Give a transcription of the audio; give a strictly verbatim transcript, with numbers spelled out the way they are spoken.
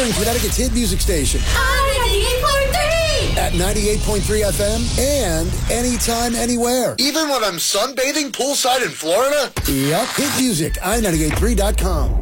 Western Connecticut's hit music station. ninety-eight point three! At ninety-eight point three F M and anytime, anywhere. Even when I'm sunbathing poolside in Florida? Yep. Hit music, I ninety-eight point three dot com.